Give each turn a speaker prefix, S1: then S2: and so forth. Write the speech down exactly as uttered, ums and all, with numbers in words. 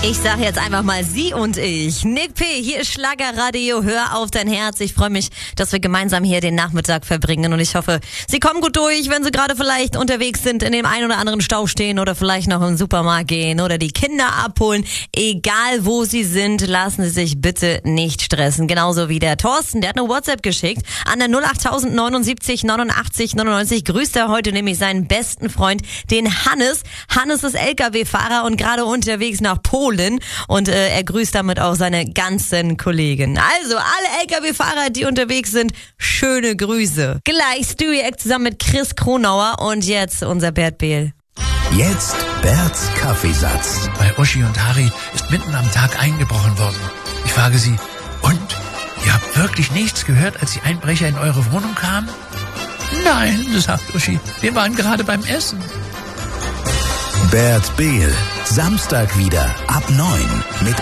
S1: Ich sag jetzt einfach mal Sie und ich. Nick P., hier ist Schlagerradio, hör auf dein Herz. Ich freue mich, dass wir gemeinsam hier den Nachmittag verbringen und ich hoffe, Sie kommen gut durch, wenn Sie gerade vielleicht unterwegs sind, in dem einen oder anderen Stau stehen oder vielleicht noch im Supermarkt gehen oder die Kinder abholen. Egal wo Sie sind, lassen Sie sich bitte nicht stressen. Genauso wie der Thorsten, der hat eine WhatsApp geschickt an der null acht neunundsiebzig neunundachtzig neunundneunzig. Grüßt er heute nämlich seinen besten Freund, den Hannes. Hannes ist L K W-Fahrer und gerade unterwegs nach Polen. Und äh, er grüßt damit auch seine ganzen Kollegen. Also alle L K W-Fahrer, die unterwegs sind, schöne Grüße. Gleich Stewie Act zusammen mit Chris Kronauer und jetzt unser Bert Behl.
S2: Jetzt Berts Kaffeesatz.
S3: Bei Uschi und Harry ist mitten am Tag eingebrochen worden. Ich frage sie, und? Ihr habt wirklich nichts gehört, als die Einbrecher in eure Wohnung kamen? Nein, sagt Uschi, wir waren gerade beim Essen.
S2: Bert Behl, Samstag wieder ab neun mit